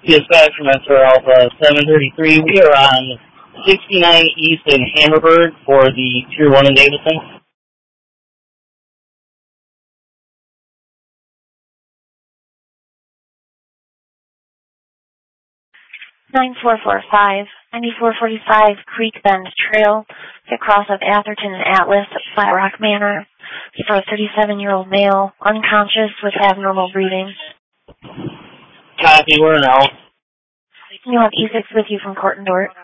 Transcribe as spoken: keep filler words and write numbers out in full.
Dispatch from Metro Alpha seven thirty-three. We are on sixty-nine East in Hammerberg for the Tier one in Davidson. nine four four five, ninety-four forty-five Creek Bend Trail, to cross of Atherton and Atlas at Flat Rock Manor for a thirty-seven-year-old male, unconscious with abnormal breathing. Copy, we're out. You have E six with you from Court and Dort.